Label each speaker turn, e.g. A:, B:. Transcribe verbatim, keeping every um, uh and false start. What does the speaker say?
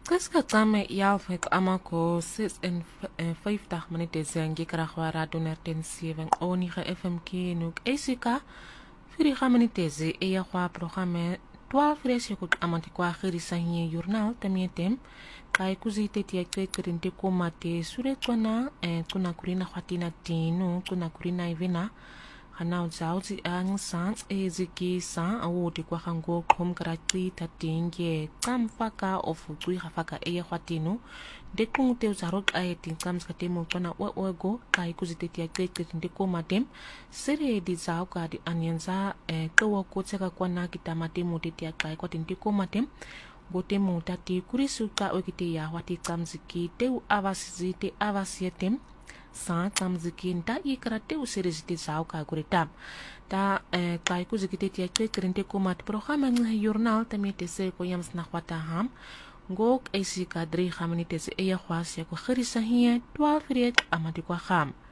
A: Qiska qame yalfik amako six and fifty minutes ngikragwa radio ten seven onige F M K nuk esika firiga minutes eya kwa programme twaalf resi kut amanti kwa khirisa hiye journal tamietem kai kuzite tia krekirinte komate sure twana kuna kurina khatina tinu kuna kurina ivena Hanau zauzi ang sans eziki san awoti kwa hango kom karati tatinge kam faka ofutui hafaka eye khwatinu dekung te uzarot ayetin kam skatemo tona wego kai kuzitetia krekret ndeko matem sere di zau ka di anyenza kawa kotseka kwa na kitamatemo tetia kai kwa tindeko matem gote mutati kurisuka okite ya wati kamziki teu avasizite avasietem sa tamziki nda ikrate usirizite zau ka kuritam ta kai kuzikite tia krente komat programa ng journal tamite se ko yams na kwata ham ngok esi kadri khaminite se eya khwas ya ko khirisa hiya twaalf riet amati kwa kham